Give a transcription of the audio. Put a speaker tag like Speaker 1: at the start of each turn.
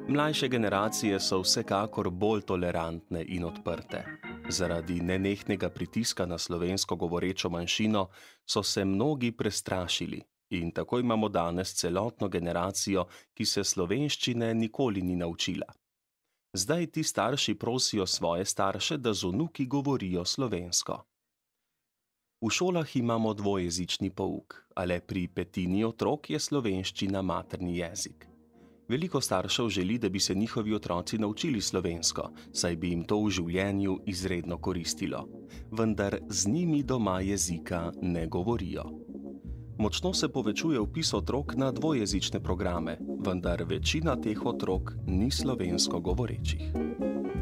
Speaker 1: Mlajše generacije so vsekakor bolj tolerantne in odprte. Zaradi nenehnega pritiska na slovensko govorečo manjšino so se mnogi prestrašili in tako imamo danes celotno generacijo, ki se slovenščine nikoli ni naučila. Zdaj ti starši prosijo svoje starše, da z vnuki govorijo slovensko. V šolah imamo dvojezični pouk, a le pri petini otrok je slovenščina materni jezik. Veliko staršev želi, da bi se njihovi otroci naučili slovensko, saj bi jim to v življenju izredno koristilo. Vendar z njimi doma jezika ne govorijo. Močno se povečuje vpis otrok na dvojezične programe, vendar večina teh otrok ni slovensko govorečih.